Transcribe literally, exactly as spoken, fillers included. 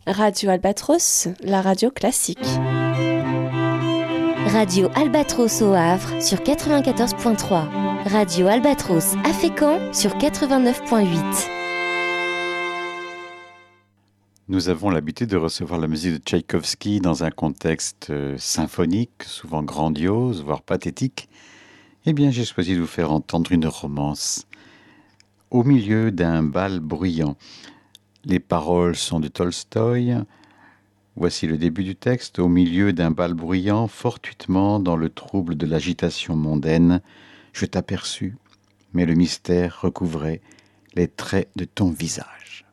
Radio Albatros, la radio classique. Radio Albatros au Havre sur quatre-vingt-quatorze point trois. Radio Albatros à Fécamp sur quatre-vingt-neuf point huit. Nous avons l'habitude de recevoir la musique de Tchaïkovski dans un contexte euh, symphonique, souvent grandiose, voire pathétique. Eh bien, j'ai choisi de vous faire entendre une romance au milieu d'un bal bruyant. Les paroles sont de Tolstoï. Voici le début du texte. Au milieu d'un bal bruyant, fortuitement dans le trouble de l'agitation mondaine, je t'aperçus, mais le mystère recouvrait les traits de ton visage.